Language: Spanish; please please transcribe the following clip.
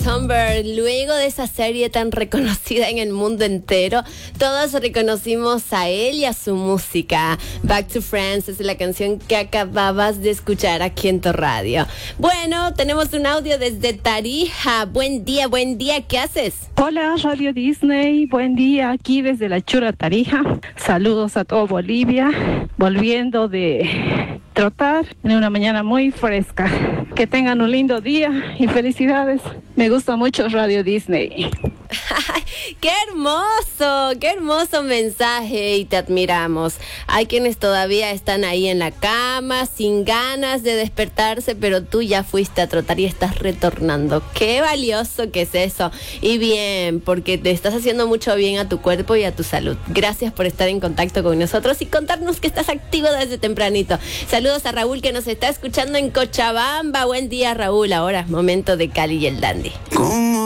Thunberg, luego de esa serie tan reconocida en el mundo entero, todos reconocimos a él y a su música. Back to France es la canción que acababas de escuchar aquí en tu radio. Bueno, tenemos un audio desde Tarija. Buen día, ¿qué haces? Hola, Radio Disney, buen día aquí desde la chula Tarija. Saludos a todo Bolivia, volviendo de trotar en una mañana muy fresca. Que tengan un lindo día y felicidades. Me gusta mucho Radio Disney. ¡Qué hermoso mensaje! Y te admiramos. Hay quienes todavía están ahí en la cama, sin ganas de despertarse, pero tú ya fuiste a trotar y estás retornando. ¡Qué valioso que es eso! Y bien, porque te estás haciendo mucho bien a tu cuerpo y a tu salud. Gracias por estar en contacto con nosotros y contarnos que estás activo desde tempranito. Saludos a Raúl, que nos está escuchando en Cochabamba. Buen día, Raúl. Ahora es momento de Cali y el Dandy.